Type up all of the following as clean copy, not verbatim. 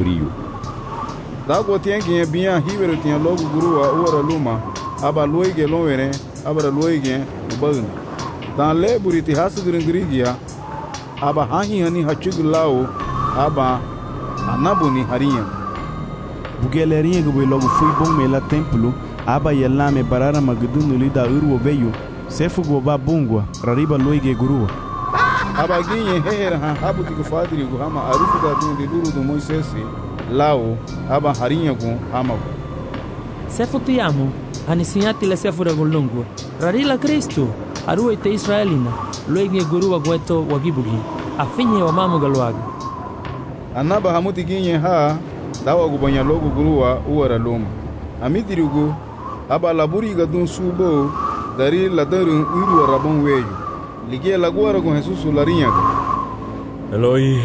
guriyu. Dago tiengi biya hibero tian logo gurua uara luma aba loige lonwere abara loige ubagna. Dan le buriti hasugurin grigia aba hahi hani hachugulao aba anabuni harinha. Bugelerinha gube logo fui bom mela templo aba yelame barara magdunu lida urwo veio sefugo babungwa rariba loige gurua. Aba ginye hehera ha habuti kufadiri guhama arufu da dundi duru do Moisesi lao aba harinha gun amago. Sefu tiamu anisinyati le sefu regolongo rarila Kristo arua ite Israelina loige gurua gweto wagibugi afinye wa mamu galwaga. Anaba hamuti ginye ha dawa gubanya logo gurua uara loma. Amidirigu aba laburi gadun subo dari ladarun uru rabon weyu. Ligia laguara con Jesus larinha. Eloi,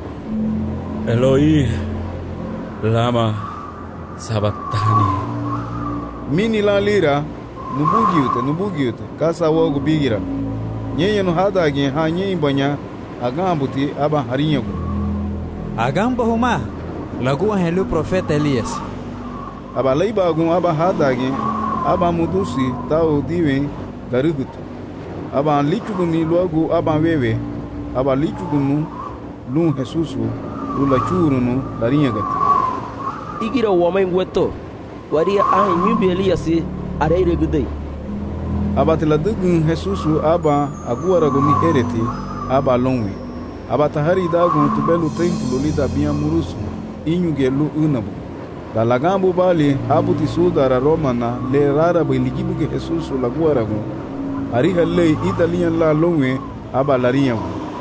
Eloi, lama sabatani. Mini la lira nubugiute kasa wogu bigira. Nyenye no hada agin ha nyenye banya agambuti aba harinha go. Agamba homa lagu helu profeta Elias. Aba leiba agun aba hada agin aba mudusi tao diwen garugutu. Aba lichuguni logo aba wewe aba lichugunu lun Jesusu lula churunu larinha gati. Igira wamai ngweto waria ahi nyumbi Eliasi areire gudei. Aba tiladugun Jesusu aba aguara gumi hereti aba lonwi. Aba tahari dagun tubelu templo lida biya murusu inyugelu unabu. Dalagambu bali abuti sudara romana le rara biligibuge Jesusu laguara gun. Ariha lei italian la lonwe aba larinha.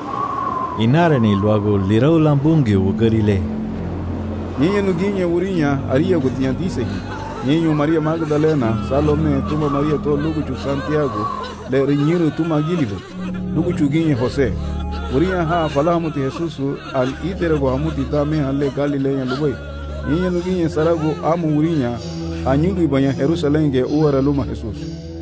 Inara ni luago lirau lambungi ugarile. Nyenye nuginye urinya aria gotian disegi. Nyenye Maria Magdalena, Salome, tuma Maria to Luguchu Santiago, le rinyiru tuma gilibu. Luguchu ginye Jose. Urinya ha falahamuti Jesusu al iterego hamuti tame ale Galilea lubai. Nyenye nuginye sarago amu urinya anyungu ibanya Jerusalenge uara luma Jesusu.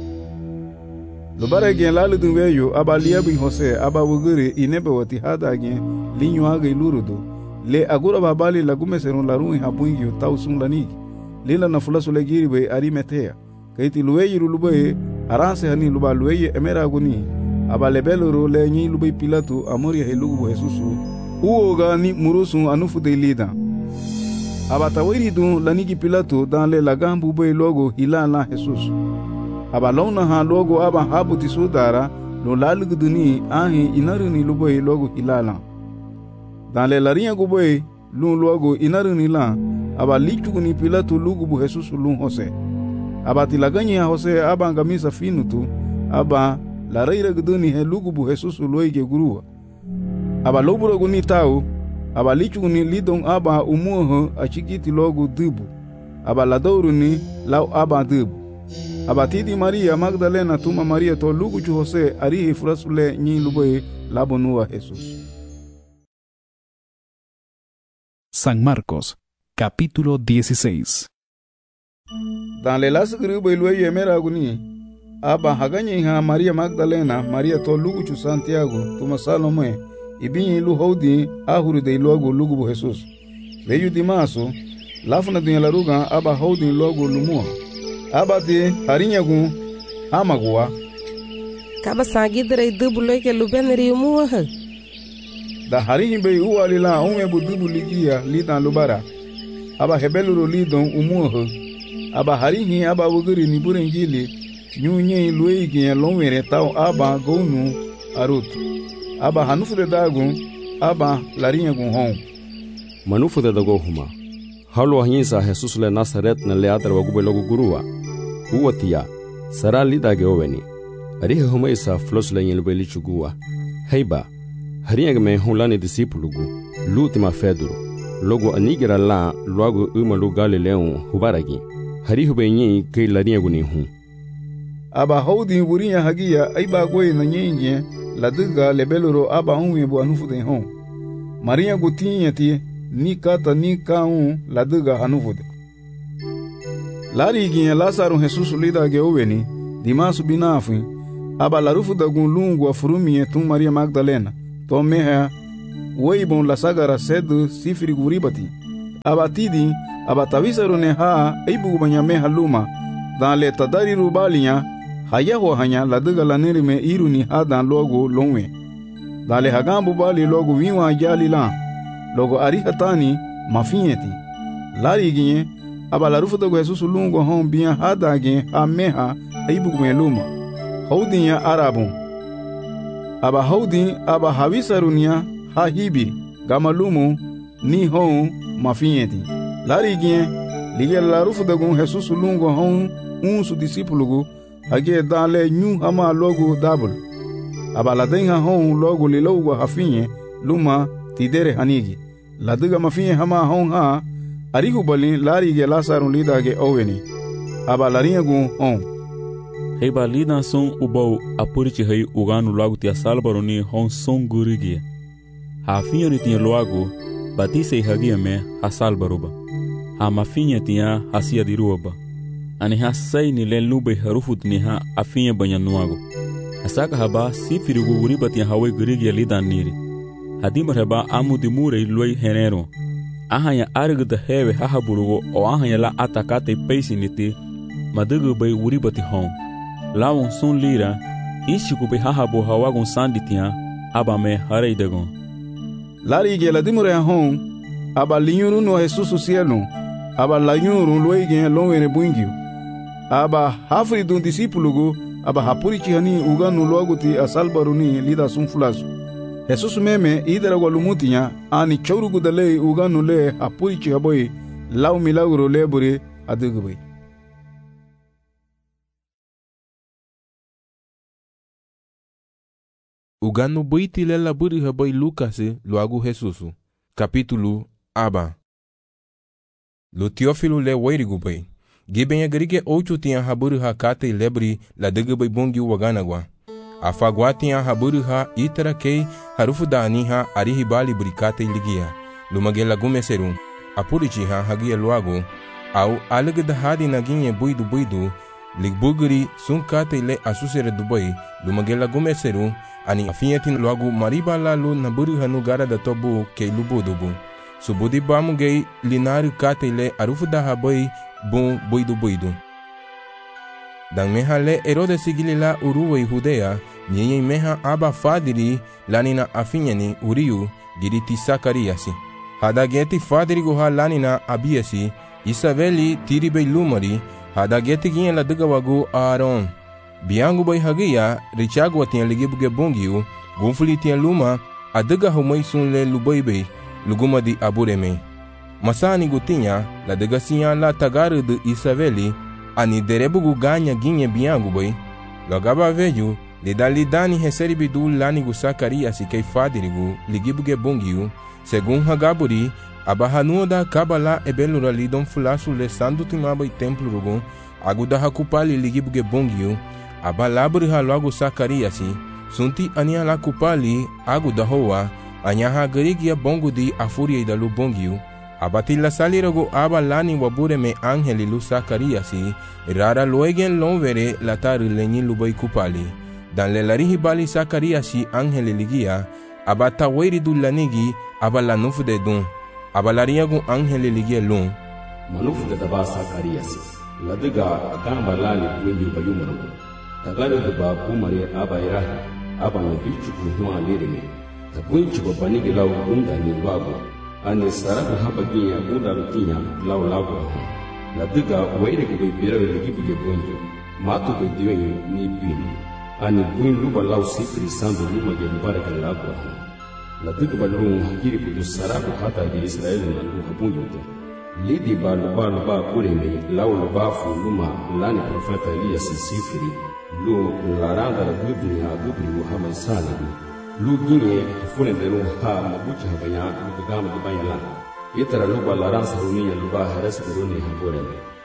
Lubara gen lalu dunweyo aba liabi Jose aba wuguri inebe wati hada gen linyo aga ilurudo le agura babali lagume serun larun habungi tau sun lanigi lila na fulasu legiri be arimetea kaiti luweyi lubay aranse hani luba luweyi emera aguni aba lebeloro le nyi lubay Pilatu amori helugu Jesusu uoga ni murusu anufu de lida aba tawiri dun lanigi Pilatu dan le lagambu be logo hilala Jesusu. Aba launa ha logo aba habuti sudara lo laluguduni ahi inaruni luboy logo hilala. Dan le larinha guboy lun logo inaruni la aba lichuguni Pilatu lugubu Jesusu lun Jose. Aba tilaganya Jose aba ngamisa finutu aba la reira guduni he lugubu Jesusu loige gurua. Aba lobura guni tau aba lichuguni lidon aba umuho achikiti logo dubu. Aba ladoruni lau aba dubu. Abatidi Maria Magdalena tuma Maria to luguchu Jose arihi furasule nyi luboy labonua Jesús. San Marcos, capítulo 16. Dan le las grubo iluye emera aguni aba haganye ha Maria Magdalena Maria to luguchu Santiago tuma Salome ibinyi lu hodi ahuru de logo lugubu Jesús. Veyu dimaso lafuna dunya laruga aba hodi logo lumua. Abati harinha gun amagua. Kaba sangidre dubu loike lubeneri umuha. Da harinha be ualila unwe dubu ligia lidan lubara. Aba hebeluro lidon umuha. Aba harinha aba wuguri ni burengili nyunye luigi lonwere tau aba gonu arutu. Aba hanufu de dagun aba larinha gun hon. Manufu de dago huma. Halo hinsa Jesus le Nazaret na le atra wagube logo gurua. Uwatia sara lidage oweni. Arihe huma isa flos le nyen beli chugua. Heiba haringa me hulani disipulugu. Lutima feduro. Logo anigira la logo umalu Galileon hubaragi. Harihu be nyi ke laringa guni hu. Aba hodi burinya hagia aiba goy na nyenye laduga lebeloro aba unwe bu anufu de hon. Maria gutinyati ni kata ni kaun laduga hanufude. Lari ginye Lazaro Jesus lida ge oweni dimasu binafu aba larufu da gun lungu afurumi tum Maria Magdalena to meha weibon la sagara sedu sifiri guribati abatidi abatavisaru ha ibugu banyame haluma dans le tadari rubalia haya ho hanya ladaga lanere me iruni ha dans logo lonwe dans le hagambu bali logo wiwa jali la logo arihatani mafieti lari ginye abalarufu to Jesus lungo hon bien hadage ameha ibugu me luma haudinya arabu aba haudin aba havisarunia ha hibi gamalumu ni hon mafieti lari ginye lige larufu to Jesus lungo hon su discípulo hage dale nyu hama logo double abala denga hon logo lilogo hafinye luma tidere hanigi ladiga mafinye hama hon ha arigu bali lari ge lasarun lidage oweni abala ringu hon heba lidan son ubau apurichi hai uganu logo tia salbaroni hon son gurigi hafinye ritinye logo batise hagia me hasalbaruba ha mafinye tia hasia diruba ani hasai ni len lube harufut ni ha afinye banyanuago asaka haba sifirigu uribati hawe gurigi lidan niri hadimar haba amudi mure loi henero ahanya argda hewe hahaburugo o ahanya la atakate peisiniti madugu bay uribati hon lawon sun lira ishiku be hahabo hawagon sanditia abame hareidagon lari ge ladimure hon aba linyuru no Jesus cielo aba lanyuru loi ge lonwene buingio aba hafri dun discípulo aba hapurichi hani uganu logo ti asalbaruni lida sunfulasu Jesus meme idera walumutinya ani chaurugu dale uganu le hapurichi haboy law milagro lebure adugwe uganu boiti lela buri haboy Lucas loagu Jesus capítulo aba lo Teófilo le wairigu bay Gibenha garige ocho tinha haburu ha kate lebri la degbe bongi waganagwa. Afagwa tinha haburu ha itara kei harufu da aniha arihibali burikate ligia. Lumagela gumeserum. Apurichi ha hagia luago. Au alegda hadi naginye buidu ligbuguri sun kate le asusere Dubai. Lumagela gumeserum ani afinyetin luago mariba la lu naburu hanu gara da tobu kei lubudubu. Subudi bamu gei linari kate le arufu da habai bom boido. Dan meha le Herodes sigilila uruwa i Judea, nyenye meha aba fadiri lanina afinyani uriu giriti Sakariasi. Hadageti fadiri goha lanina abiasi, Isabeli tiribe lumari, hadageti ginye la dugawagu Aaron. Biangu bai hagia, richagwa tiyan ligibuge bongiu, gunfuli tiyan luma, aduga humay sun le lubaibe, luguma di abureme. Masani gutinya la degasinya la tagaru de Isabeli ani derebugu ganha ginye biangu boy logaba veju lidani heseribidu lani gu Sakarias kei fadirigu ligibuge bongiu segun hagaburi abahanu da kabala ebelura lidon fulasu le sandu timaba templo rugun aguda hakupali ligibuge bongiu abalaburi halogu Sakarias sunti ania la kupali aguda hoa anyaha garigia bongu di afuria da lu bongiu abatilla salirago aba lani wabure me angeli lu Sakariasi rara luegen lonvere latari lenyi lubai kupali dan le larihi bali Sakariasi angeli ligia abata weri du lanigi aba lanufu de dun aba lariago angeli ligia lun manufu de daba Sakariasi ladiga akamba lali kwenye bayumaro tagare de ba kumare aba irahi aba ngabichu kuhua lirime tabunchi ko banigi lau unda ni lwago ani sarabu haba ginya unda rutinya lau lago la diga waire ko bira le gibuge bonjo matu ko diwenyo ni pini ani buin luba lau sifri sandu luma ge baraka lago la diga balung hakiri ko sarabu hata ge Israel na lu habunyo lidi ba kureme lau ba fu luma lani profeta Elias sifri lu laranda gubri Muhammad sallallahu lu gine fune de lu ha mabucha habanya lu gama de bayala itara lu balara saruniya lu ba haras buruni habore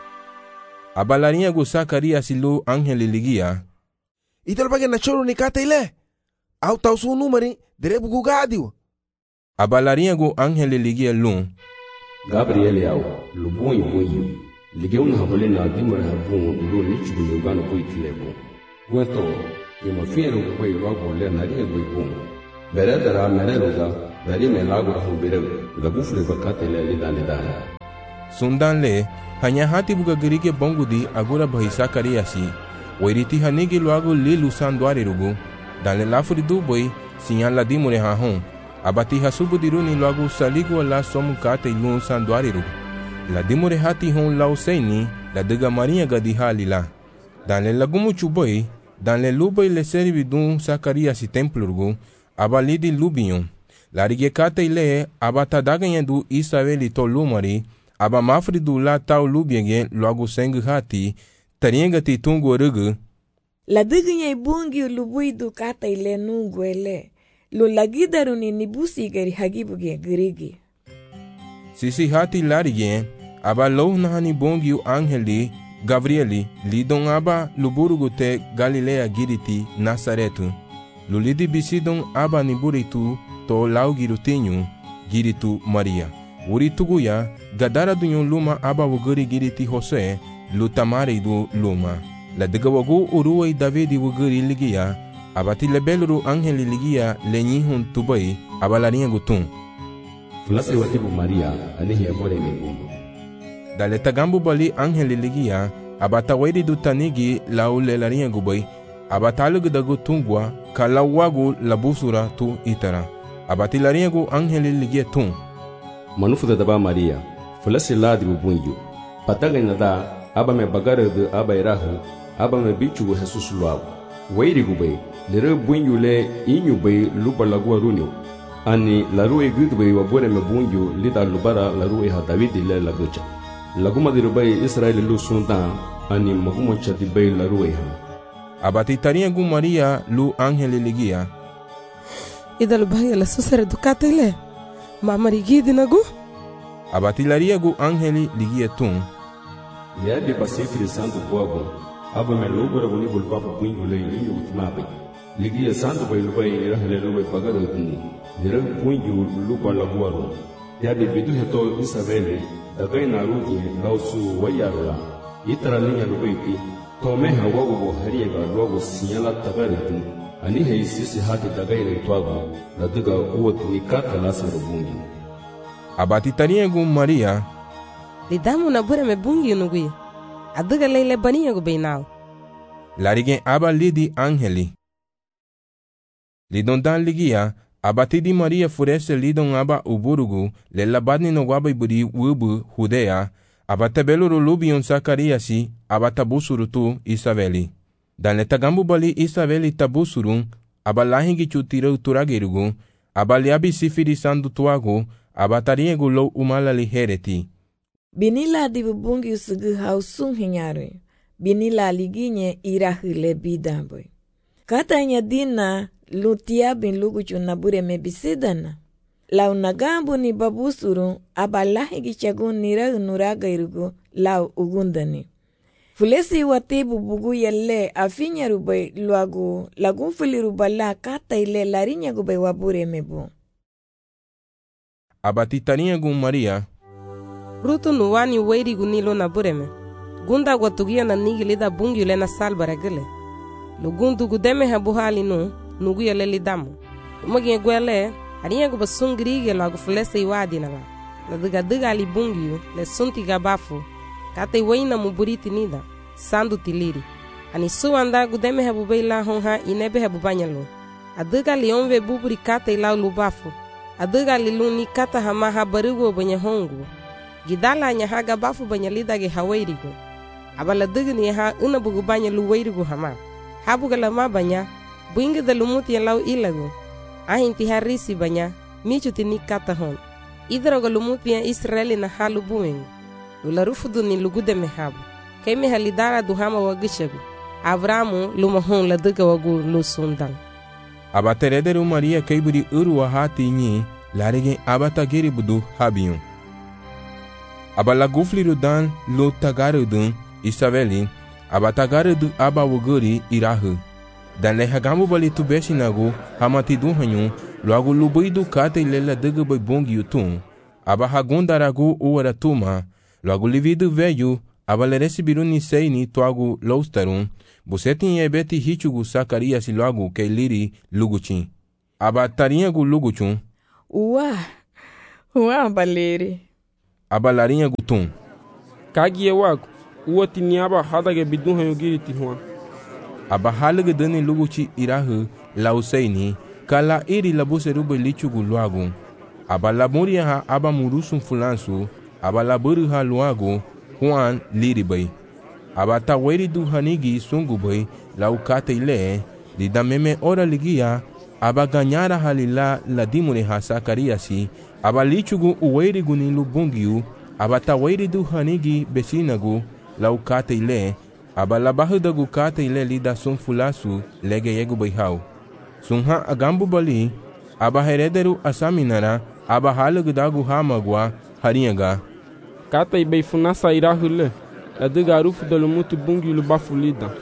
abalaria go Sakarias lu angeli ligia itel bage na choro ni kate ile au tausu numeri derebu gugadiu abalaria go angeli ligia lu Gabriel yao lu bonyi ligia una habole na dimora habon lu ni chubu yugano ko itilebo gweto Yema fiero kwe wago le nari e gwe bum. Beredera mereluga, dari me lago rahu berewe. gagufle bakate le lidalidala. Sundan le, hanya hati buga gerige bongudi agura bahi Sakariasi, wairiti hanigi luagu lilu sanduari rugu, dan le lafuri du boy sinyan la dimure hahon, abati hasubu diruni luagu saligu ala somu kate ilun sanduari rugu. La dimure hati hon lau seini, la dega marinha gadiha lila. Dan le lagumu chuboy, dan le luboy le servi dun Sakariasi templo rugu, abalidi lubion. La rigekate ile abata daganyandu Isaveli to lumari, aba mafri du la tau lubienge logo seng hati, tarienga ti tungu rugu. La diganya bungi lubui du kata ile nungu ele, lo lagidaruni nibusi gari hagibuge gerigi. Sisi hati larige, aba loh nahani bungi angeli, Gabrieli, lidon aba luburugu te Galilea giriti Nasaretu. Lulidi bisidon aba niburitu to lau girutinho, giritu Maria. Uri tuguya, gadara dunyon luma aba wuguri giriti Jose, lutamare du luma. La degawagu uruway Davidi wuguri ligia, abati lebeluru angeli ligia lenyihun tubai, aba larinha gutun. Fulase watibu Maria, anihi abore mebundo. Dale tagambu bali angeli ligia, abata wairi du tanigi lau le larinha gubai, abatalugu dagu tungwa, kalawagu labusura tu itara. Abati larinha gu angeli ligia tun. Manufuda daba Maria, fulasi ladibu bunju. Pataga nada, aba me bagare de aba irahu, aba me bichu Jesus luabu. Wairi gubay, lere bunju le inyu bay lupa lagua runyo. Ani laru e gudbay wabore me bunju lida lubara laru e ha Davidi le lagucha. Laguma dirubay Israel lu sundan, ani maguma chati bay laru e ha. Abati tarinha gu Maria lu angeli ligia. Ida lubaya la susere dukate ile. Mamari gidi nagu? Abati laria gu angeli ligia tun. Ya de pasifri santo boago. Aba me lubara guni bulpapa bunju le inyu utmabe. Ligia santo bay lubai irahale lubai pagado tuni. Dira bunju lupa laguaro. Ya de bidu heto Isaveli, dagai narugi lausu wayarula. Itara linya lubai pi. Tome hawago hariega logo sinyala tagaritu. Ani hei sisi hati dagaire itwago, la duga uotu nikata lasa rubungi. Abati tarinha gu Maria. Lidamu na bure me bungi unugui. Aduga leile baniya gu beinao. Larigen aba lidi angeli. Lidon dan ligia, abati di Maria furese lidon aba uburugu, le labadni no guaba iburi wubu Judea, abata beluru lubion Sakariasi, abata busuru tu Isaveli. Dan le tagambu bali Isaveli tabusurun, abalahingi chutirau turagerugu, abaliabi sifiri sandu tuagu, abatariegu lo umalali hereti. Binila dibubungi usugu hausun hinyare, binila liginye irahile bidamboy. Katanya dina lutia bin luguchu nabure mebisidana. Lau nagambu ni babusurun, abalahingi chagun nirag nuragairugu lau ugundani. Fulesi watibu bugu yelle afinya rubai luagu lagun fili rubala kata ile larinya gubai wabure mebu. Abati tarinha gu Maria. Rutu nuwani wairi gunilo na bureme. Gunda watugia na nigilida bungi ule na salbara gile. Lugundu gudeme habuhali nugu yale lidamu. Umagi gwele arinya guba sungirige lagu fulesi iwadi na la. Na diga li bungi le sunti gabafu. Kate waina muburiti nida, sandu tiliri. Ani suanda gudeme hebu beila honha inebe hebu banyalo. Aduga li onve buburi kate ilau lubafu. Aduga li luni kata hama habarugo banya hongu. Gidala nya haga bafu banya lidage hawairigo. Abala duga ni ha unabugu banya luwairigo hama. Habuga lama banya, buinga da lumuti ya lau ilago. Ahinti harisi banya, michuti ni kata hon. Idroga lumuti ya Israeli na halu buengu. Lularufudu ni lugude mehabu. Kaime halidara duhama wagishagu. Avramu lumahon la duga wagu lusundan. Abaterederu Maria kaiburi urwa hati nyi, larige abatagiri budu habiyon. Abalagufliru dan lo tagarudun Isaveli, abatagarudu abawuguri irahu. Dan lehagambu bali tubeshinagu hamati duhanyu, loagu lubuidu kate lela duga bai bongi utun. Abahagundaragu uwaratuma, logo lividu veio, abaleresi biruni seini toagu loustarun, busetin ebeti hichugu Sakarias logo ke liri luguchin. Abatarinha gu luguchun. Uwa, Juan baleri. Aba larinha gutum. Kagie wago. Uoti niaba hadage bidun hayogiri ti Juan. Aba halige dani luguchi irahu lausaini kala iri labuseru belichugu luagu. Aba laburia ha aba murusum fulansu. Aba laburu ha luagu Juan liribai. Aba taweri du hanigi sungubai laukate ile lida meme ora ligia aba ganyara halila ladimune ha Sakariasi aba lichugu uweri gunilu bungiu aba taweri du hanigi besinagu laukate ile aba labahudagu kate ile lida sunfulasu lege yegu baihau sunha agambu bali aba herederu asaminara aba halugudagu hamagwa harinyaga kata ibeifuna sairahule ladiga arufu dalumutu bungilu bafulida.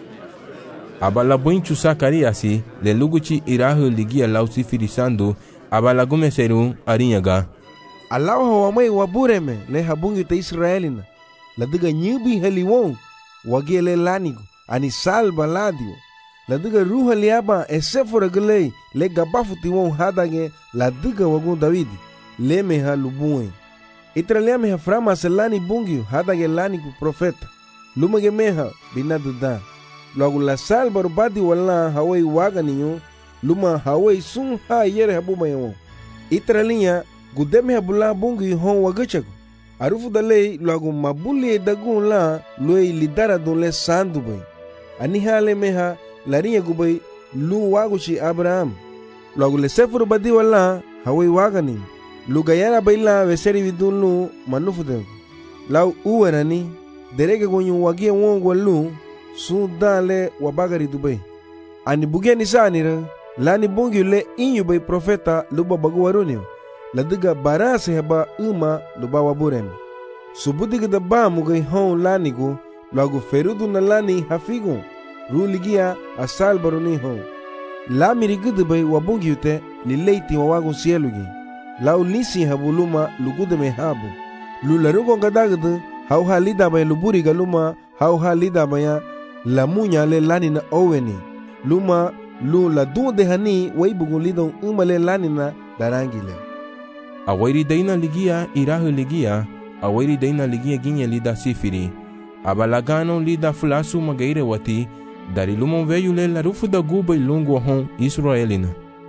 Aba labuinchu Sakariasi le luguchi irahu ligia lausi firisando aba lagumeseru arinyaga. Alawa wamai wabureme le habungi te Israelina. Ladiga nyubi heliwon wagiele lanigo ani salba ladio. Ladiga ruha liaba esefora gelei le gabafu tiwon hadage ladiga wagun Davidi le meha lubue. Itralia meha frama selani bungiu hadage lanigo profeta. Lumage meha binaduda. Logo la salba rubadi wala hawai waga ninyo luma hawai sun ha yere habu mayo itralinha gudeme habula bungi hon wagachago arufu dalei logo mabuli dagun la loi lidara don le sandu bay ani hale meha larinha gubai lu waguchi Abraham logo le sefuru badi wala hawai waga ninyo lugayara baila veseri vidun lu manufude lau uwerani derege gonyu wagie wongwa lu sun dale wabagari dubai ani bugeni sanira lani bungi le inyu bay profeta luba baguwarunio ladiga barase heba uma luba waburem subudiga da ba mugai hon lanigo lagu ferudu na lani hafigo ruligia asal baruni hon la mirigudu bay wabungi ute lileiti wawagun sielugi lau lisi habuluma lugude me habu lularugo gadagdu hauha lida bay luburi galuma hauha lida baya la munya le lani na oweni luma lu la dunde hani waibugun lidon umale lani na darangile awairi daina ligia irahu ligia awairi daina ligia ginye lida sifiri abalagano lida fulasu magaire wati dari lumon veyu le la rufu da guba ilungu hon Israelina.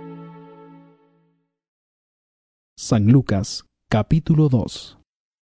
San Lucas capítulo 2.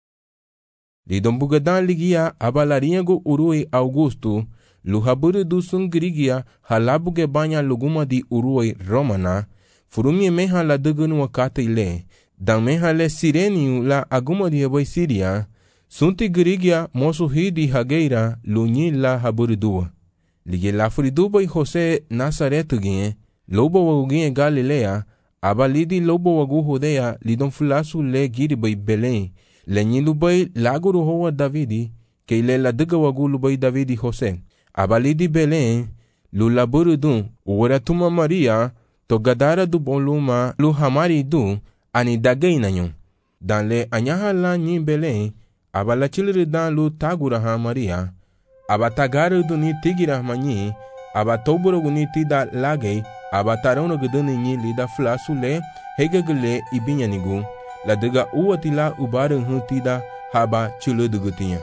Lidon bugadan ligia abalariago urui Augusto luhaburu dusun grigia halabuge banya luguma di uruai romana furumi meha la dugunu wakate ile dan meha le sireniu la aguma di hebai siria sunti grigia mosu hidi hageira lunyi la haburu duwa lige la furidubai Jose Nazaretu gie lobo wagugie Galilea abalidi lobo wagu hodea lidon fulasu le giribai Belém lenyi lubai laguru hoa Davidi ke ile la duga wagu lubai Davidi Jose abalidi Belém lu laburu dun uwaratuma Maria to gadara du boluma lu hamari du ani dagaina nyon dan le anyaha la nyi Belém abala chilri dan lu tagura ha Maria abatagaru du ni tigira manyi abatoburo guni tida lagei abatarono guduni nyi lida flasu le hegagele ibinyanigu la daga uwatila ubaru hutida haba chuludugutinya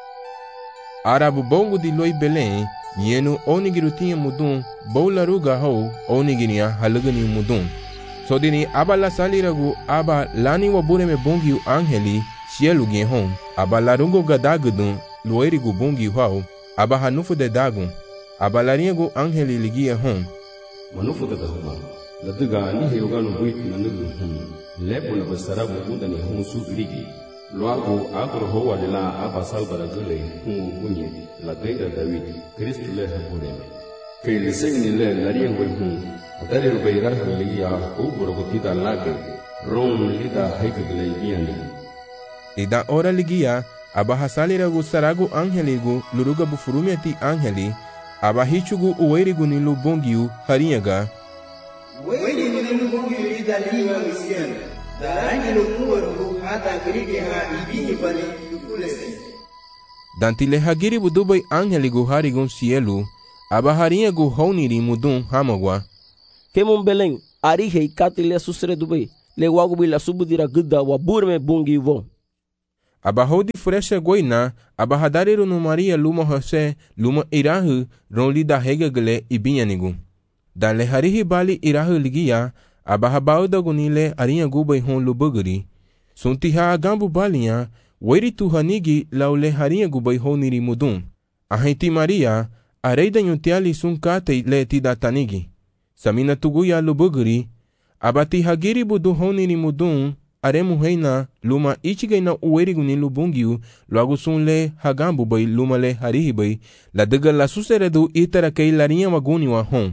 arabu bongo di loi Belém yenu onigirutinha mudun boularuga ho oniginia halugani mudun sodini abala saliragu aba lani wabureme bongiu angeli sielugi hon aba larungo gadagudun loerigu bongiu hao aba hanufu de dagun aba laringu angeli ligia hon manufu de dahuma ladiga ni heyoganu buiti nanugu lepo na basarabu udani hon sufrigi Luago agro hoa de la aba salbara gule unye la gaida David Cristo le habureme que le segni le laria ngwe atare rubeira liya uburo kutida lage rom lida hekgle biani ida ora ligia aba hasalira gu saragu angeligu luruga bufurumeti angeli aba hichugu uwerigu ni lubongiu harinyaga wewe ni lubongiu lida liwa misiana darangi luburu hata grige ha ibini bali dukulese dantile hagiri budubai angeligu harigun sielu aba harinyagu honiri mudun hamagwa kemon Belém ari hei katile susre dubai le wagu bi la subudira gida wa burme bungi vo. Aba hodi freshe goina, aba hadariru no Maria luma Jose, luma irahu, ron lida hegagale ibinyanigu. Dan le harihi bali irahu ligia, aba habauda gunile arinha gubai hon lubuguri. Suntiha agambu balinha, wairi tu hanigi laule harinha gubai honiri mudum. Ahenti Maria, areida nyutiali sunkate le tida tanigi. Samina tuguya lubuguri, abati hagiri budu honiri mudum, aremu heina luma ichigaina ueriguni lubungiu, logo sunle hagambu bai luma le harihi bai, la dega la suseredu itara kei larinha maguni wa hon.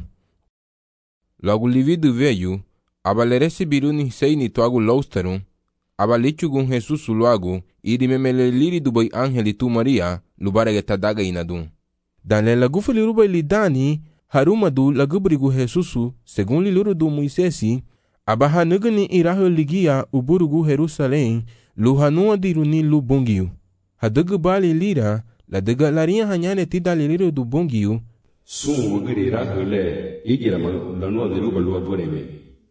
Logo lividu veio, aba le recebiru ni seini tuagu lousterum, aba lichugun Jesus logo, iri memele liri du bai angeli tu Maria, lubarege tadaga inadun. Dan le lagu feliru bai lidani, haruma du lagubrigu Jesusu, segun liluru du Moisesi, aba hanugani irahu ligia uburugu Jerusalém, lu hanua diruni lu bungiu. Hadugu bali lira, la dega larinha hanyane tida liriru du bungiu, sun wugiri irahu le, igira lanua diruba lua bureme.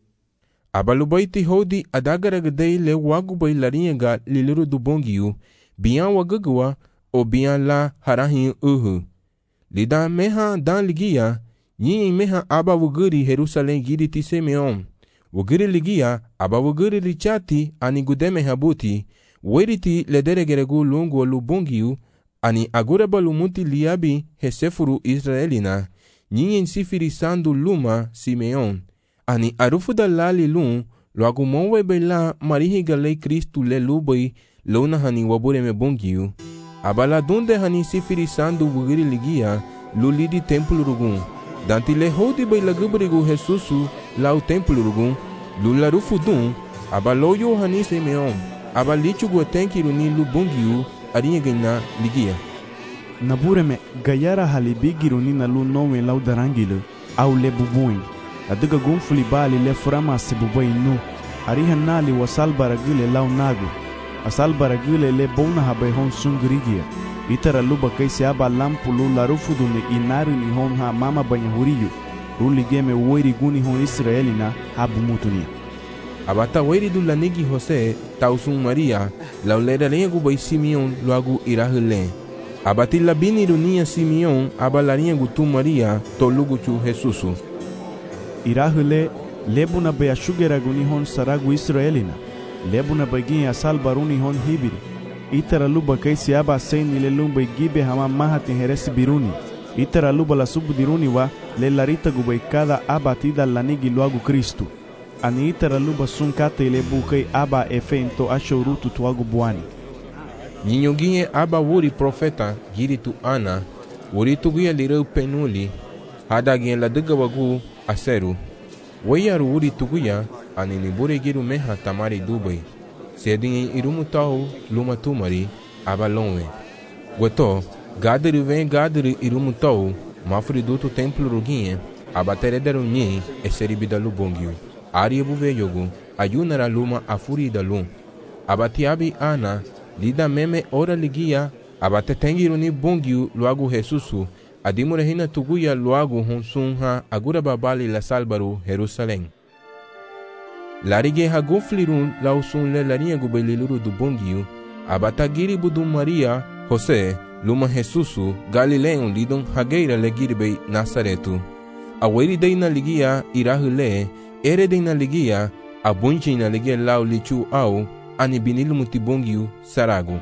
Aba lubaiti hodi adagaragadei le wagu bai larinha ga liliru du bungiu, bian wagagua, o bian la harahin uhu. Lida meha dan ligia, nyi meha aba wugiri Jerusalém giri ti Simeon. Wugiri ligia, aba wugiri richati ani gudeme habuti, weriti lederegeregu lungu lubungiu, ani agureba lumuti liabi hesefuru Israelina, nyinyen sifiri sandu luma Simeon, ani arufuda lali lun, loagu monwe bela marihi galei Kristu le lubai, luna hani wabureme bungiu, abala dunde hani sifiri sandu wugiri ligia, lulidi templu rugun, danti le hodi bai lagubrigu Jesusu lau templu rugun, lularufu dun, abaloyo hani Simeon, abalichugu tenkiru ni lubungiu, arinha gaina ligia. Nabureme gayara halibigiru ni na lu nome lau darangile, au le bubuin. Adiga gunfuli bali le furama se bubai nu, ariha nali wasal baragile lau nagu, asal baragile le bona habai hon sungrigia. Itara luba kaisi aba lampu lu larufudu ni inari ni hon ha mama banyahuriyu, ruligeme woiri guni hon Israelina habu mutuni. Abata wairi du lanigi Jose, tausun Maria, laulera lenha gubai Simeon loagu irahule. Abati labini runia Simeon, abalarinha gutu Maria, toluguchu Jesusu. Irahule, lebuna beashugera guni hon saragu Israelina, lebuna bagin asal baruni hon hibiri. Itara luba kaisi aba seini le lumba gibe hama mahati heresi biruni. Itara luba la subudiruni wa, le larita gubai kada abatida lanigi loagu Kristu. Ani itara luba sunkate le bukai aba efento ashorutu tuagu buani. Nyinyoginye aba wuri profeta giri tu Ana, wuri tuguya lireu penuli, hadagien la dega wagu aseru. Wayaru wuri tuguya, ani nibure giru meha tamari dubai. Sedinye irumu tau luma tumari, aba lonwe. Gweto, gadiri ven gadiri irumu tau, mafuri dutu templu ruginye, aba terederu nyi eseribida lubongiu. Aria buveyogu, ayunara luma afuri da lum. Abatiabi Ana, lida meme ora ligia, abatetengiru ni bungiu luagu Jesusu, adimurehina tuguya luagu hunsunha agura babali la salbaru Jerusalém. Larige haguflirun lausun le larinha gubeliluru du bungiu, abatagiri budu Maria, Jose, luma Jesusu, Galileon lidon hageira legiribei Nazaretu. Aweri deina ligia irahule, eredena ligia, abunchina ligia lau lichu au, ani binilu mutibungiu saragu.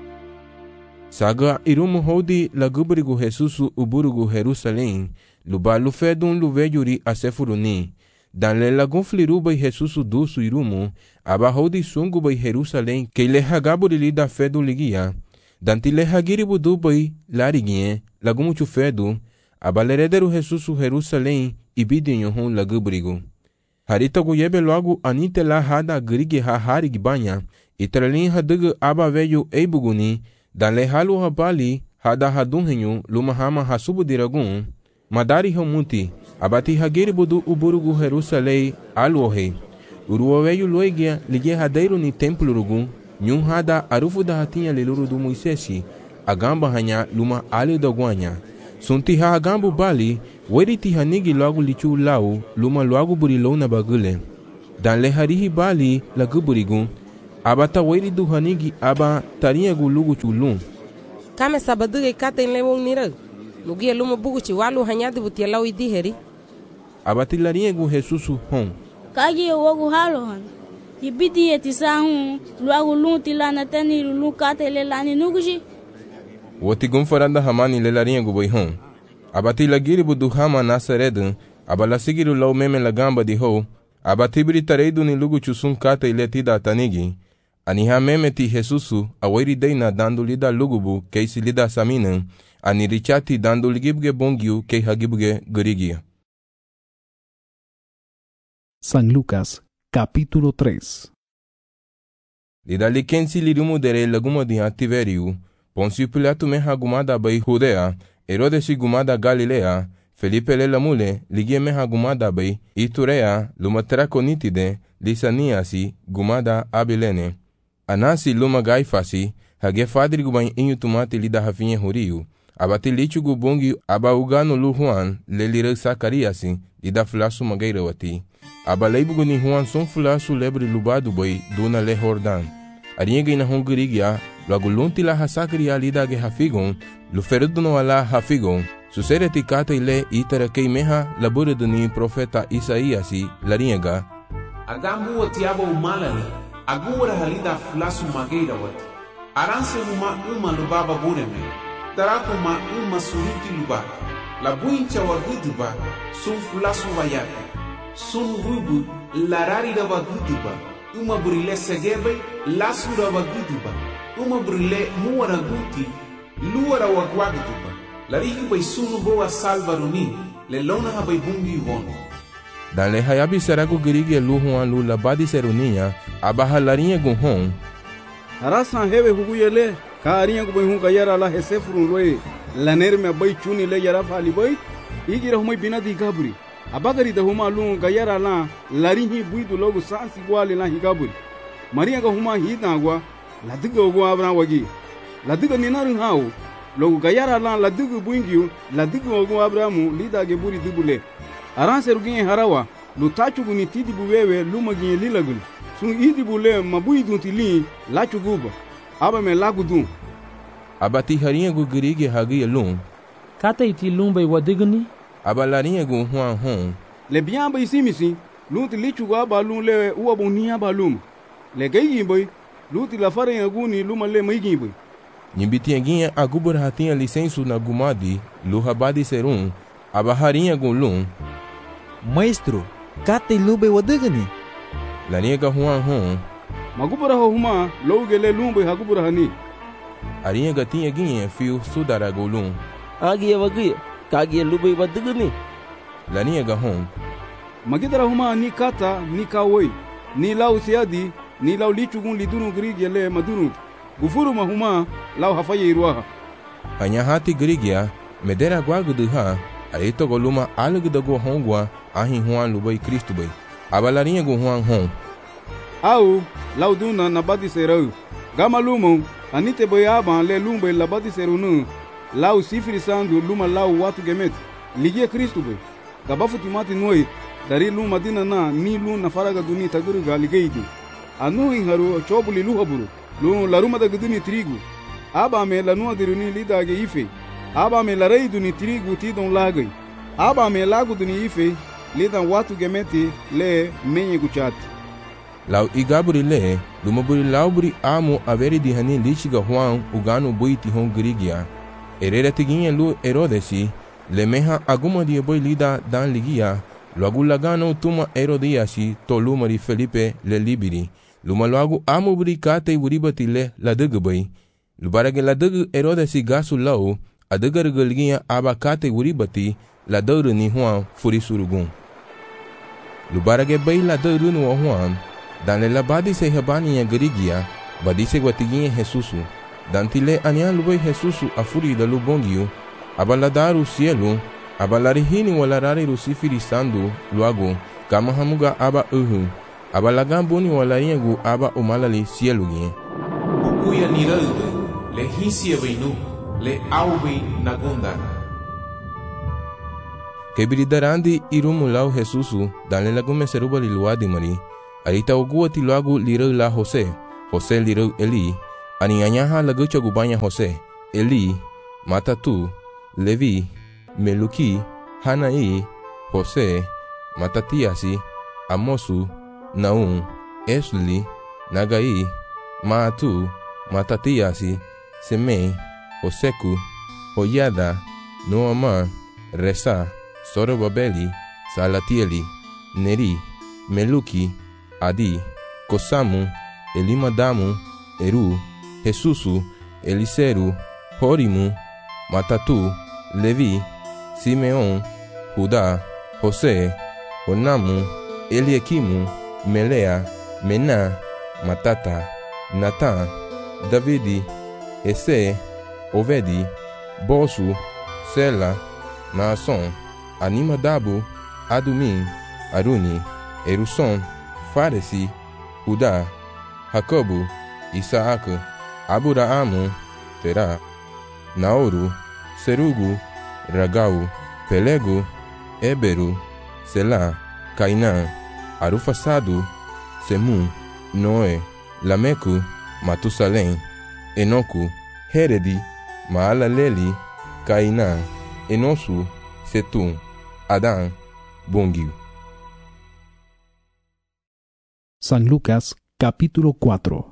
Saga irumu hodi lagubrigu Jesusu uburugu Jerusalém, lubalu fedun luvejuri asefuruni, dan le lagun flirubai Jesusu dusu irumu, aba hodi sungu bai Jerusalém, que le hagaburi da fedu ligia, danti le hagiribu dubai larigien, lagumuchu fedu, aba lerederu Jesusu Jerusalém, ibidinho hon lagubrigu. Harita guyebe logo anite la hada grigi ha harig banya, itralin hadugu aba veyu eibuguni, dan le halu habali hada hadunhenyu luma hama hasubu diragun, madari homuti, abati hagiri budu uburugu Jerusalém aluohe, uruo veyu loigia ligie hadeiru ni templu rugun, nyun hada arufu da hatinha liluru du Moisesi, agamba hanya luma ali doguanya. Sunti ha agambu bali, weriti hanigi logo lichu lau, luma logo burilou na bagule. dan le harihi bali la guburigun aba ta wairi du hanigi aba tarinha gu lugu chulun kame sabaduge kata in lewong nira lugia luma buguchi walu hanyadi butia lau idiheri aba tilarinha gu Jesusu hon kagi wogu halohan ibidi etisahu luagu lun tilana tani lulu kata le lani nuguji woti gun faranda hamani le larinha gu bai hon aba tilagiri budu hama nasaredan aba la sigiru lau meme la gamba di ho aba tibiri tareidu ni lugu chusun kata ile tida tanigi aniha meme ti Jesusu awairi deina dando lida lugubu keisi lida saminan ani richati dando ligibge bongiu kei hagibge gurigia. San Lucas, capítulo 3. Lida likensi lirumu dere laguma di Tiveriu, Poncio Pilato meha gumada bai Judea, Herodes gumada Galilea, Felipe le lamule ligie meha gumada bai Iturea, lumatraco nitide, Lisaniasi, gumada Abilene. Anasi luma gaifasi, hage fadri gubain inyu tumati lida hafinye huriu, abati lichu gubongi aba ugano lu Juan, le lire Sakariasi, lida flasu magaira wati. Aba leibugu ni Juan son flasu lebre lubadu bai, duna le Jordan. Arienge ina hongirigia, luagu lunti la hasakria lida ge hafigon, luferuduno ala hafigon, susereti kata ile itara kei meha laburiduni profeta Isaiasi, lariega. Agambu wati aba umalali, agura halida flasu mageira wati. Aranse uma lubaba bureme. Taraku uma suruti luba. La buincha wa guduba. Sun flasu wayate. Sun rubu larari da wa guduba. Uma burile segebe lasu da wa guduba. Uma burile muara guti. Luara wa guaguduba. Larihi bai sunu boa salvaruni. Le lona ha bai bungi wono. Dan le hayabi saragu girigi lu Juan lu labadi serunia abaha larinha gunhon harasan hewe huguyele karinya gu bai hun gayara la hesefurun roe laner me bai chuni le yara fali bai igira humai binadi gabri abagari da huma lu gayara la larinhi buidu logu sansi gwali la higabri maria ga huma hidagwa ladiga ogo abran wagi ladiga ninarin hawo logu gayara la ladiga buingiu ladiga ogo abramu lidage buri dibule aran serugin harawa lu tachugu ni tidi buwewe lu magin lilagul sun idi bule mabui duntili la chuguba aba me lagudun abati harinha gu girigi hagi lum kata iti lumba wadigni aba larinha gu Juan hon le biamba isimisi lunti lichugu aba lum le uabu ni aba lum le geyi boy lunti la farinha gu ni luma le maigi boy nyimbitienginha agubur hatinha licensu na gumadi lu habadi serum aba harinha gu lum Maestro, kata ilube wadigni. Laniega Juan hon. Magubura huma logele lumbe hagubura hani. Ariega tinha ginha fio sudara golum. Agie wagi, kagie lube wadigni. Laniega hon. Magidara huma ni kata ni kawoi. Ni lau siadi, ni lau lichugun lidunu grigele madunu. Gufuru mahuma lau hafaye iruaha. Anyahati grigia, medera guaguduha. Aito goluma alugda go hongwa ahi Juan lubai Cristo bai. Abalarinha go Juan hon. Au lauduna na badi serau. Gama lumo anite boyaba le lumbe la badi serunu. Lau sifri sandu luma lau watu gemet. Ligie Cristo bai. Gabafu timati noi dari luma dina na ni lu na faraga duni taguru ga ligeitu. Anu inharu chobuli luhaburu. Lu laruma da guduni trigu. Aba me lanu adiruni lidage ife. Aba me larei duni trigu tidon lagai. Aba me lagu duni ife lidan watu gemeti le menye guchat. Lau igaburi le lumaburi lauburi amo averi di hani lichiga Juan ugano buiti hon grigia. Erera tiguinha lu Herodesi le meha aguma di boi lida dan ligia. Luagu lagano tuma Herodiasi to lumari Felipe le libiri. Luma luagu amo buri kate buribati le la degbai. Lubarage la deg Herodesi gasu lau adagar galginha abacate uribati la dauru ni Juan furisurugun. Lubarage bai la dauru no Juan, dan le labadi se habani garigia, badise guatiguinha Jesusu, dan tile anian lubai Jesusu afuri da lubongiu, abaladaru cielo, abalarihini walarari rusifiri sandu, luago, kama hamuga aba abalagambuni walaringu aba umalali cielo-guinha. Ukuya niraldo, le hisia veinu. Le aubi nagunda. Kebridarandi irumulau Jesusu, dan le lagume seruba liluadi mari. Arita ogua ti lagu lirau la Jose, Jose lirau Eli, ani anyaha lagu cagubanya Jose, Eli, Matatu, Levi, Meluki, Hanai, Jose, Matatiasi, Amosu, Naum, Esli, Nagai, Maatu, Matatiasi, Semei, Oseku, Hoyada, Noama, Resa, Sorobabeli, Salatieli, Neri, Meluki, Adi, Kosamu, Elimadamu, Eru, Jesusu, Eliseru, Horimu, Matatu, Levi, Simeon, Judá, José, Onamu, Eliequimu, Melea, Mená, Matata, Natã, Davidi, Esse, Ovedi, Bosu, Sela, Naason, Animadabu, Adumim, Aruni, Eruson, Faresi, Judá, Jacobo, Isaac, Aburaamu, Terá, Naoru, Serugu, Ragau, Pelego, Éberu, Selá, Cainã, Arufasadu, Semu, Noé, Lameco, Matusalém, Enoco, Heredi, Maalaleli, Cainã, Enosu, Setum, Adán, Bongio. San Lucas, capítulo 4.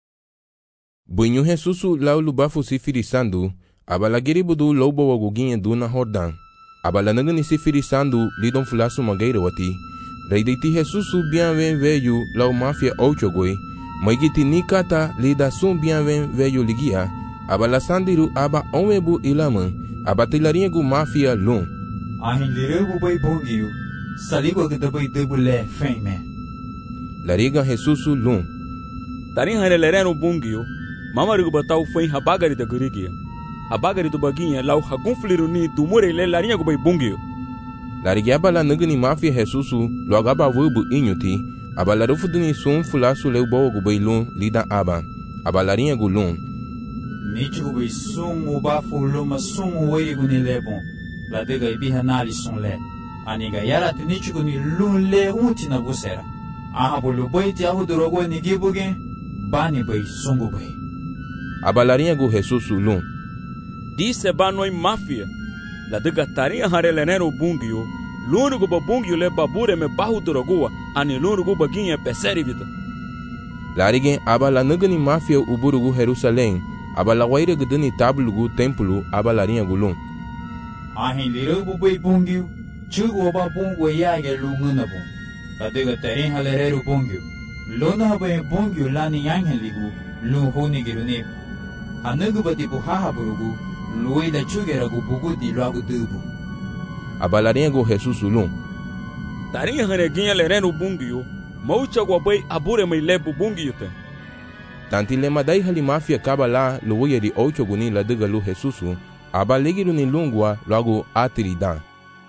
Bunyu Jesusu lau lubafu sifirisandu, abalagiri budu lobo waguginha duna Jordan. Abalanagani sifirisandu lidon fulasu mageira wati. Reiditi Jesusu bianven veio lau mafia ochogoi, maigiti nikata lida sum bianven veio ligia, abalasandiru aba omebu ilaman, abatilaringu mafia lum. Ahin liregu bai bongiu, saligo gdabai debule feme. Lariga Jesusu lum. Tarin hanelereno bungio, mamarigu batau foi habagari da gurigia. Habagari do baguinha lau hagunfliruni do murele larinha bai bungio. Larigiaba la nagani mafia Jesusu logo abavubu inyuti, abalarufudini sum fulasu leu bogo bailum lida aba, abalarinha gulum. Nichigu bai sum ubafu luma sum uweigu ni lebon, la dega ibiha nali sun le. Aniga yara tinichigu ni lun le unti na busera. Aha bulu bai ti ahu durogo ni gibuge, bani bai sungu bai. Abalarinha gu Jesusu lum. Disse banoi mafia. La dega tarinha harelenero bungio, l'unico babungio le babure me bahu durogua, ani l'unico baguinha peseri vida. Larigen abala nagani mafia uburugu Jerusalém, abala waira gudani tablugu templo abalarinha gulum. Ahin lirugu bai bungio, chugo ba bungo yage lunguna bung. La dega tarinha halerero bungio, lona bai bungio lani yangheligu, lunghuni girunebu. Hanagu bati buhaha burugu, Luida chugera gu bugu di logo dubu. Abalarinha gu Jesusu lum. Tarinha haneguinha lereno bungio, maucha guabai abure mai lebu bungio te. Tanti lemadai hali mafia kabala luia di ocho guni la dega lu Jesusu, abalegiru ni lungua logo atiridan.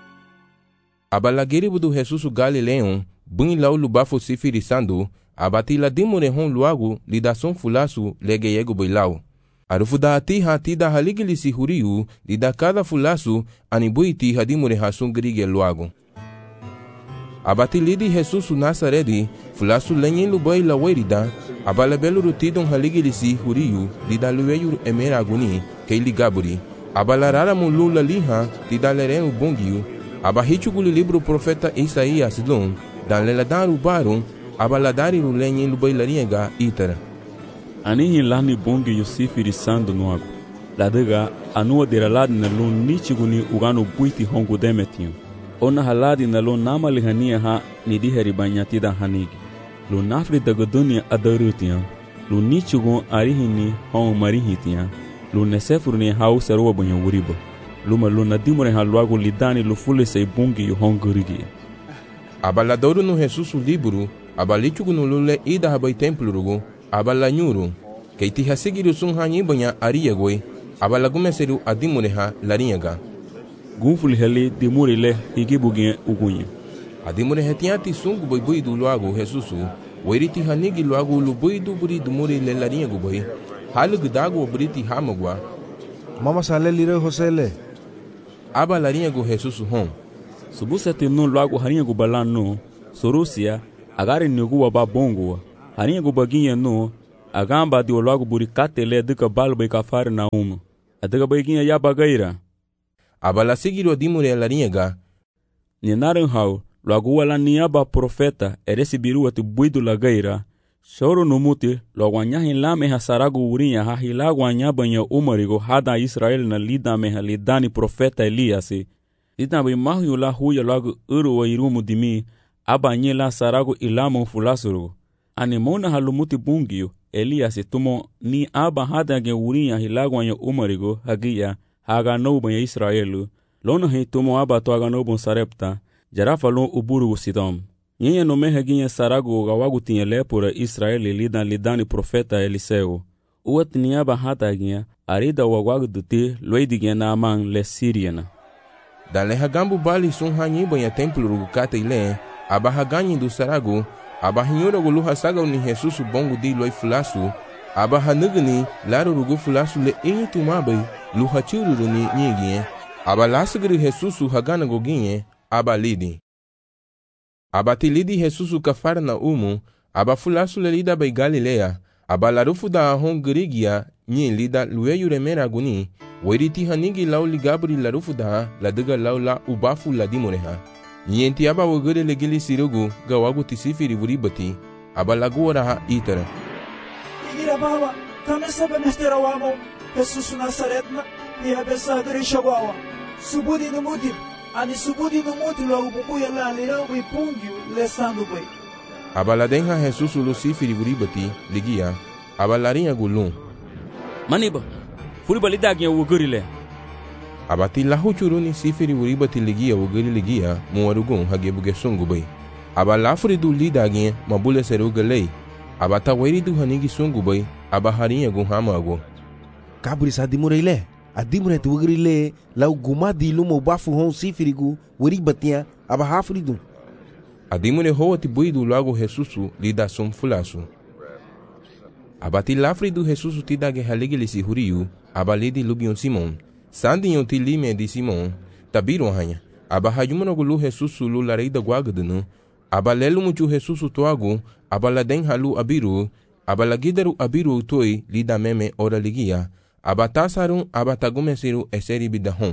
Abalagiri budu Jesusu Galileon, buni lau lubafo sifirisando, abati la dimurehon luago lidason fulasu legeyego bailau. Arufuda ati hati da haligili si huriu, lida cada fulasu anibuiti hadimure hasun grige luago. Abati lidi Jesusu Nazaredi, fulasu lenyin lubai la werida, abalabelu rutidon haligili si huriu, lida lueyu emera aguni, keili gaburi, abalarara mulula liha, lida lerenu bongiu, abahichuguli libro profeta Isaías lum, dan leladaru barum, abaladari lenyin lubai lariega itara. Anihin lani bongi yosifiri sandu nuago. La dega anua diraladi na lun nichiguni ugano buiti hongu demetinho. Ona haladi na lun nama lihania ha nidiheri banyatida hanigi. Lun nafri dagodunia adarutian. Lun nichigun arihini hongu marihitian. Lun nesefurni hau seruwa banya uriba. Luma lun nadimure ha luago lidani lufule sei bongi yu hongu rigia. Abaladoru no Jesusu liburu, abalichugu no lule ida habai templo rugu, abalanyuru, keiti hasigiru sun hanyibanya ariyagoi, abalagumeseru adimureha lariyaga. Gunfuli heli dimuri le higibugie ugunye. Adimure hetiati sungu boi du luago Jesusu, weriti hanigi luago luboi buri dumuri le lariyagu boi, halugdago briti hamagwa. Mama sale lire Josele. Aba lariyagu Jesusu hom. Subusati no luago hariyagu balano, Sorusia, agari niguwa ba bongua harinha gubaginha no agamba di logo buricatele duka balba kafar na aduka baginha ya bagaira abala sigiro dimure larinha ni naranhau logo wala niaba profeta recebiru atu buido lagaira Shoro no muti, logo anyahin lame hasaragu urinha hahilago anyabanha umarigo hada Israel na lida meha lidani profeta Eliasi. Lida bai mahu la huya logo uru wa irumu dimi, aba nye la sarago ilamo fulasuru. Anemona halumuti bungio, Eliasi tumo ni aba hada ge urinha hilago anya umarigo hagia haga noban Israelu. Lona he tumo aba to haga nobon sarepta, jarafa lo uburu sidom. Nyenye no meha ginha sarago gawagu tinha lepura Israel lidani profeta Eliseu. Uat niaba hata ginha arida wagwagu duti loidi ginha na amang le Siriana. Dale hagambu bali sun hanyi banha templo rugukata ile aba haganyi do sarago aba hinyora gulu hasaga ni Jesus bongo di loi fulasu aba hanugni laro rugu fulasu le intumabai lu hachiru ni nyigi aba lasgri Jesus hagana goginye aba lidi. Abati lidi Jesus kafar na aba fulasu le lida bai Galilea, aba larufu da ahon grigia, nyi lida lueyu remera guni, wairiti hanigi lau ligabri larufu da, ladiga lau la ubafu la dimureha. Nyenti aba wagure legili sirugu, gawagu tisifiri buribati, aba laguara ha itara. Igira baba, kame sabe mestera wamo, Jesus Nazaretna, ni abesa grishawawa, subudi numudim. Ani subudi no muti logo bubuya la lirão e pungio lesando bem. Abaladenha Jesus Luciferi buribati ligia abalarinha gulum. Maniba, furi balidagi ya wugurile. Abati lahu churuni siferi buribati ligia wuguri ligia muarugun hagebuge sungu bem. Abalafuri du lidagi mabule seruga lei. Abata wairi du hanigi sungu bem abaharinha gun hamago. Kaburi sadimurele. Adimure tu wugrile lau gumadi lumo bafu hon sifirigu wiribatia aba hafridu. Adimure hoa tibuidu logo Jesusu lida sum fulasu. Abati lafridu Jesusu tidage haligilisi huriu aba lidi lubion Simon. Sandinho tilime di Simon tabiru hanya. Aba hayumano gulu Jesusu lu lareida guagadunu. Aba lelu muchu Jesusu toagu aba laden halu abiru aba lagidaru abiru toi lida meme ora ligia. Abatasarum abatagumesiru eseri bidahom.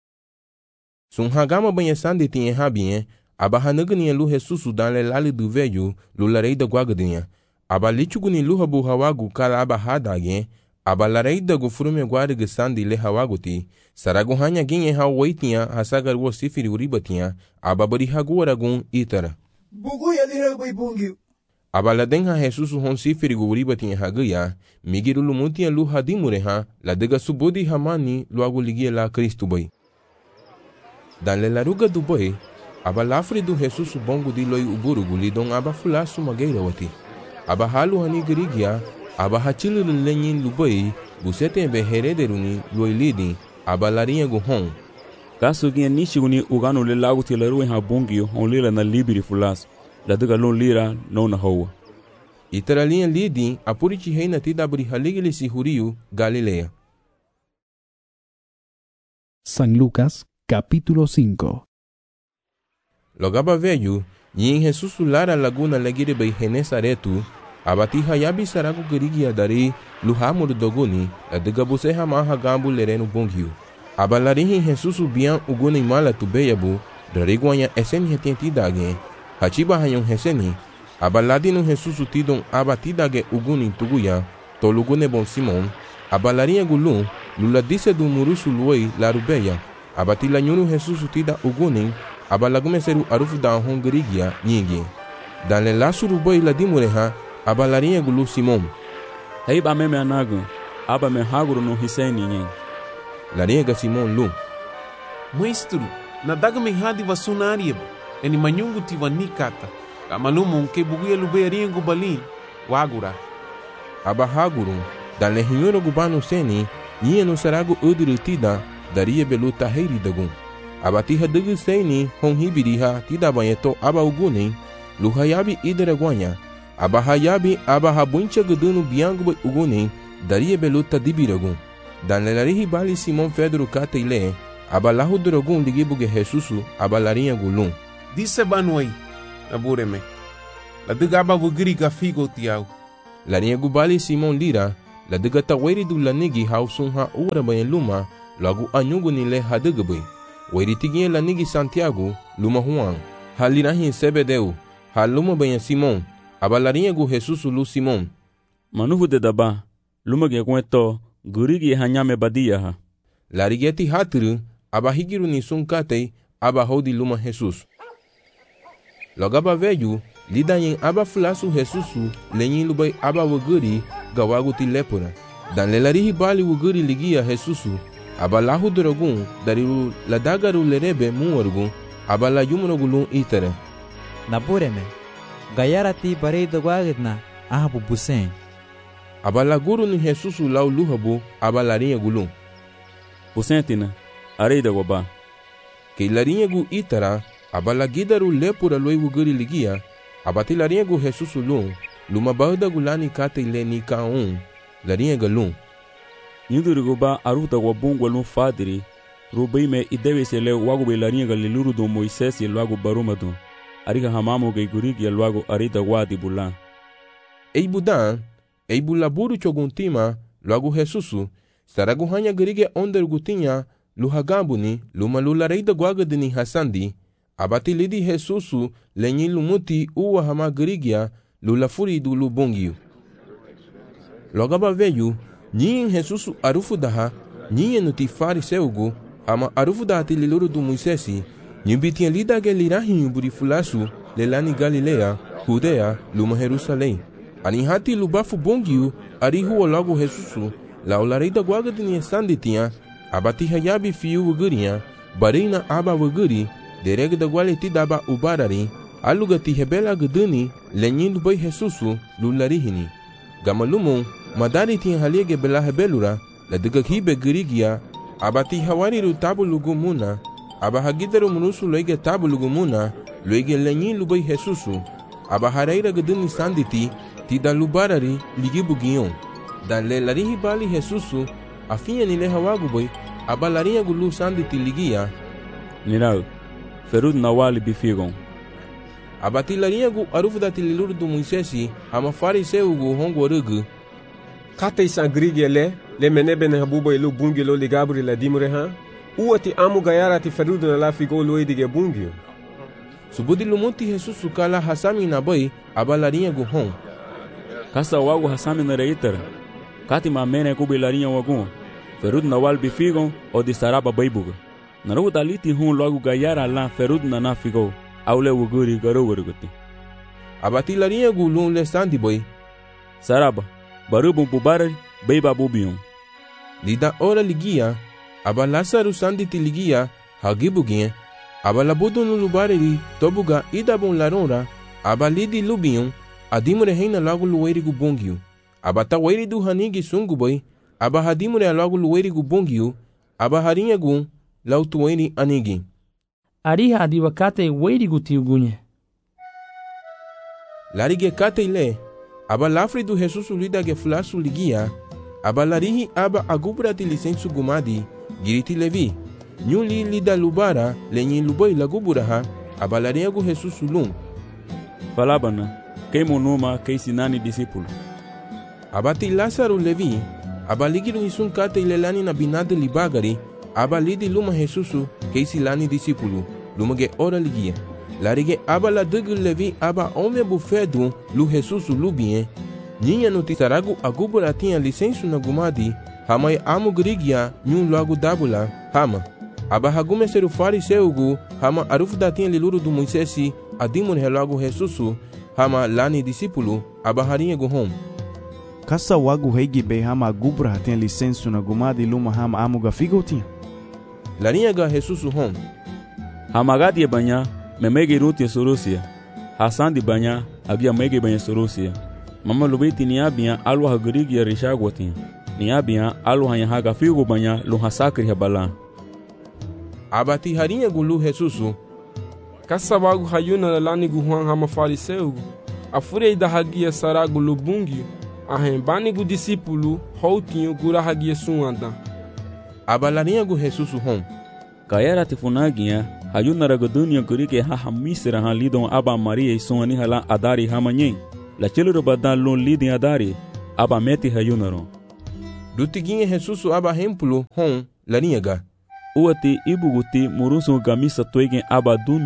Sun hagama banha sande tinha rabinha, abahanagnia lu Jesusu danle lali do velho, lulareida guagadinha. Abalichuguni lu habu hawagu kala abahadagen, abalareida gufrume guarga sande le hawaguti, saraguhanya ginha hawaitinha, hasagar wasifiri uribatinha, ababari haguaragun itara. Buguya lirabai bungio. Abaladenha Jesusu hon sifiri guribatinha hagaya, migiru lumutinha lu hadimureha, la dega subodi hamani luagu ligia la Cristo bai. Dan le laruga do bai, abalafri do Jesusu bongo di loi uburugu lidon abafulasu mageira wati. Abahalu hani girigia, abahachilu lenyin lubai, busete be herederuni loi lidi, abalarinha guhon. Kasu ginha nishiguni uganu le lagu tilaru ha bongio hon lila na libiri fulasu. La duga lon lira non na hoa. Itaralinha lidi apuriti reina tidabri haligili si huriu Galilea. San Lucas capítulo 5. Logaba veio, e em Jesus lara laguna legire bei Genesaretu, abati hayabi sarago gerigi adari luhamur doguni, a duga buse hamaha gambu lereno bongio. Abalarinhi Jesus bian uguni mala tu beyabu, dariguanya esen retentidage. Hachiba hayon heseni, abaladi no Jesusu tidon abatidage uguni tuguya, tolugune bon Simon, abalarinha gulun, lula disse do murusu luoi larubeya, abatila nyunu Jesusu tida ugunin, abalagume seru arufu da hongrigia nyingi. Dan le lasuru boi la dimureha, abalarinha gulu Simon. Hei ba meme anagu, aba me haguru no hiseni nying. Larinha Simon lu. Maestro, na daga me hadi vasunarieba. Eni manyungu tivani kata, kamalumu ke buguya lubearinha gubalin, wagura. Aba haguru, dan le hinyoro gubano seni, nyia no sarago udritida, daria beluta heiri dagun. Abatiha dugu seni, hon hibiriha, tida banyeto aba ugunin, luhayabi ideraguanya. Aba hayabi, aba habuncha gudunu biangu ugunin, daria beluta dibiragun. Dan le larihi bali Simon Pedro kata ile, aba lahu duragun ligibuge Jesusu, aba larinha gulun. Disse Banuai, abureme. la diga aba wugiri ga figo tiau. Larinha gubali Simon lira, la diga ta wairi du la nigi hau sun ha ura bayan luma, lagu anyugu ni le hadiga bay. Wairi tiginye la nigi Santiago, luma Juan, ha lirahin Sebedeu, ha luma bayan Simon, aba larinha gu Jesus lu Simon. Manuvu de daba, luma ge kweto, gurigi hanyame badia ha. Larigeti hatiru, aba higiru ni sun katei, aba hodi luma Jesus. Logaba veju, lida yin aba fulasu Jesusu, lenyin lubai aba wuguri, gawagu ti lepura. Dan lelarihi bali wuguri ligia Jesusu, aba lahu dorogun, dariru ladagaru lerebe muwargun, aba la yumrogulun itere. Nabureme, gayara ti barei dogwagitna, ahabu busen. Aba la guru ni Jesusu lau luhabu, aba larinha gulun. Busentina, arei da goba. Que larinha gu itara, aba la gidaru lepura loi wuguri ligia, aba ti larinha gu Jesusu lun, luma bahda gulani kate le ni kaun, larinha galun. Yuduri goba aruta wabungwa lun fadiri, rubai me idewe se le wagu be larinha galiluru do Moisés e logo barumadu, ariga hamamu ge gurigi e logo arida wadi bulan. Ei budan, ei bulaburu choguntima, logo Jesusu, saragu hanya gerige onder gutinha, luhagambuni, luma lulareida guagadini hasandi, abati lidi Jesusu, lenyi lumuti uwa hama gerigia, lulafuri du lubungiu. Logaba veju, nyin Jesusu arufu daha, nyin nuti fariseugu, hama arufu daha ti liluru du Moisesi, nyimbitian lidage lirahin buri fulasu, lelani Galilea, Judea, luma Jerusalém. Anihati lubafu bungiu, arihu logo Jesusu, la olareida guagadini esanditinha, abati hayabi fiu wugurinha, barina aba wuguri, dereg da gualeti daba ubarari, alugati hebela guduni, lenyin lubai Jesusu, lularihini. Gamalumon, madari tin haliege bela hebelura, la diga hibe girigia, abati hawariru tabu lugumuna, aba hagidaru munusu loige tabu lugumuna, loige lenyin lubai Jesusu, aba hareira guduni sanditi, tida lubarari, ligibugion. Dan le larihi bali Jesusu, afinha ni le hawagubai, aba larinha gulu sanditi ligia. Nirau, ferud nawali bifigon. Abati larinha gu arufda tililur du Moisesi, hama fariseu gu hongo rugu. Kate sangrigi le menebe ne habuba ilu bungi lo ligabri la dimre ha, uati amu gayara ti ferud na la figo lo edige bungi. Subudi lumuti Jesusu kala hasami na bai, aba larinha gu hon. Kasa wagu hasami na reitera. Kati mamene kubi larinha wagun, ferud nawal bifigon o di saraba baibuga. Narugu taliti hun logo gayara la ferud na nafigo, aule wuguri garuguruguti. Abati larinha gu lun le sandi boy. Saraba, barubun bubarari, baiba bubion. Lida ora ligia, aba Lasaru sanditi ligia, hagibuginha, aba labudu no lubareri, tobuga idabun larora, aba lidi lubion, adimure reina logo lueiri gu bungiu. Aba ta wairi du hanigi sungu boy, aba hadimure logo lueiri gu bungiu, aba harinha gun, lautueni anigi. Ariha adiwa kate wairi gu tiugunye. Larige kate ile, aba lafri du Jesusu lidage flasu ligia, aba larihi aba agubrati licensu gumadi, giriti levi, nyuli lida lubara, lenyi luboi laguburaha, aba larinha gu Jesusu lum. Falabana, kei monuma kei sinani discípulo. Abati Lasaru levi, aba ligiru isun kate ilelani na binade libagari, aba lidi luma Jesusu kei silani discípulo, luma ge ora ligia. Larige aba la dugu levi aba ome bufedu lu Jesusu lubien, ninha no tisaragu agubura tinha licensu na gumadi, hamai amu grigia nyun logo dabula, hama. Aba hagume seru fariseugu, hama arufda tinha liluru du Moisesi, adimun helogo Jesusu, hama lani discípulo, aba harinha guhom. Kasa wagu heigi be hama agubra tinha licensu na gumadi luma hama amuga figotinha. Larinha ga Jesusu hom. Hama gadi banya, memege ruti sorosia. Hasan di banya, abia mege banya sorosia. Mama lubeti ni abia alu hagurigi ya rishagwatin. Ni abia alu hanya haga figo banya lu hasakri habala. Abati harinha gulu Jesusu. Kasa wagu hayuna lani guhuan hama fariseu. Afurei da hagia saragu lubungi. Ahembani gu discípulo, houtinho gura hagia suanda. Aba larinha gu Jesusu hom. Kayara tifunagia, Hayunara godunia gurike ha hamisira ha lidon aba Maria son ani hala adari hamanyen. La chelo badan lon lidin adari aba meti hayunaro. Dutiguinha Jesus aba hempulo hon laniaga. Uati ibuguti murunso gamisa toigen aba dun